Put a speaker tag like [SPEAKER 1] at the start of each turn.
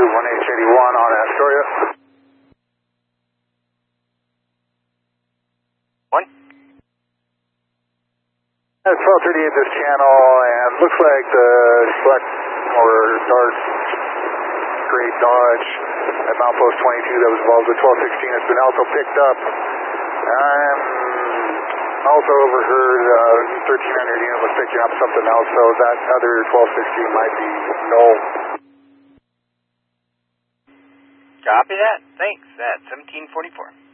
[SPEAKER 1] 1881 on Astoria.
[SPEAKER 2] 1.
[SPEAKER 1] At 1238 this channel, and looks like the select or dark gray Dodge at Milepost 22 that was involved with 1216 has been also picked up. Also overheard 1300 unit was picking up something else, so that other 1216 might be null.
[SPEAKER 2] Copy that. Thanks. At 1744.